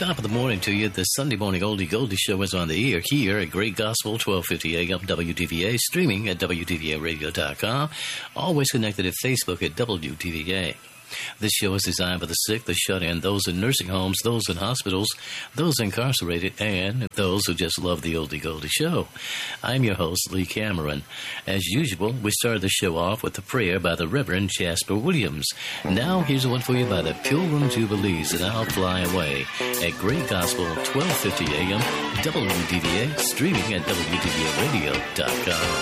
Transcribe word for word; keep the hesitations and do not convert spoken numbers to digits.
top of the morning to you. The Sunday Morning Oldie Goldie Show is on the air here at Great Gospel, twelve fifty A M W D V A, streaming at W D V A radio dot com. Always connected at Facebook at W D V A. This show is designed for the sick, the shut-in, those in nursing homes, those in hospitals, those incarcerated, and those who just love the Oldie Goldie Show. I'm your host, Lee Cameron. As usual, we start the show off with a prayer by the Reverend Jasper Williams. Now, here's one for you by the Pilgrim Jubilees, and I'll Fly Away at Great Gospel, twelve fifty A M W D V A, streaming at W D V A radio dot com.